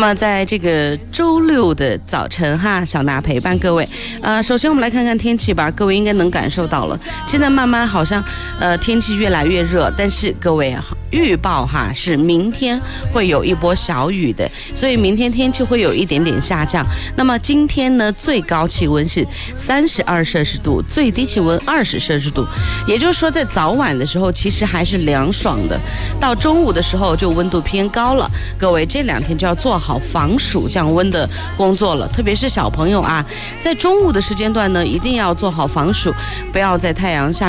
么在这个周六的早晨哈，小娜陪伴各位。首先我们来看看天气吧，各位应该能感受到了，现在慢慢好像天气越来越热，但是各位预报哈是明天会有一波小雨的，所以明天天气会有一点点下降。那么今天呢，最高气温是32摄氏度，最低气温20摄氏度，也就是说在早晚的时候其实还是凉爽的，到中午的时候就温度偏高了。各位这2天就要做好防暑降温的工作了，特别是小朋友啊，在中午的时间段呢，一定要做好防暑，不要在太阳下